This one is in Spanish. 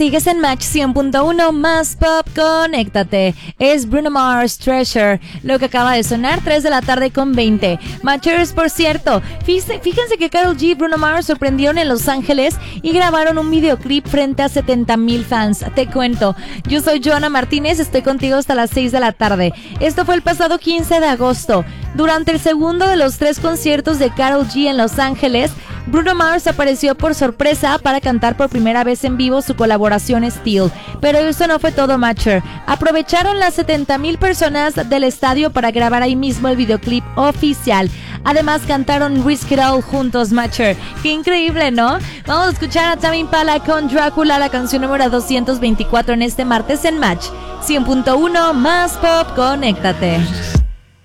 Sigues en Match 100.1 más pop, conéctate. Es Bruno Mars, Treasure, lo que acaba de sonar, 3 de la tarde con 20. Matchers, por cierto, fíjense que Karol G y Bruno Mars sorprendieron en Los Ángeles y grabaron un videoclip frente a 70,000 fans. Te cuento, yo soy Joana Martínez, estoy contigo hasta las 6 de la tarde. Esto fue el pasado 15 de agosto. Durante el segundo de los 3 conciertos de Karol G en Los Ángeles, Bruno Mars apareció por sorpresa para cantar por primera vez en vivo su colaboración Steel. Pero eso no fue todo, Matcher. Aprovecharon las 70,000 personas del estadio para grabar ahí mismo el videoclip oficial. Además cantaron Risk It All juntos, Matcher. Qué increíble, ¿no? Vamos a escuchar a Tame Impala con Drácula, la canción número 224 en este martes en Match 100.1 más pop, conéctate.